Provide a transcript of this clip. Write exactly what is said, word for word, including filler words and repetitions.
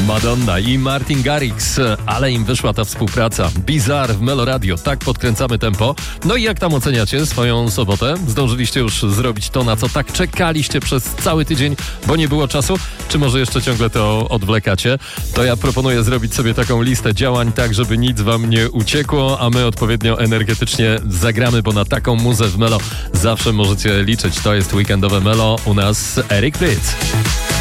Madonna i Martin Garrix, ale im wyszła ta współpraca. Bizarre w Melo Radio, tak podkręcamy tempo. No i jak tam oceniacie swoją sobotę? Zdążyliście już zrobić to, na co tak czekaliście przez cały tydzień, bo nie było czasu? Czy może jeszcze ciągle to odwlekacie? To ja proponuję zrobić sobie taką listę działań tak, żeby nic wam nie uciekło, a my odpowiednio energetycznie zagramy, bo na taką muzę w Melo zawsze możecie liczyć. To jest weekendowe Melo, u nas Eric Prydz.